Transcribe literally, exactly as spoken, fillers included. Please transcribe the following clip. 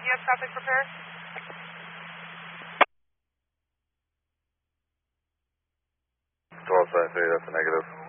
U S traffic repair. twelve seven three, that's a negative.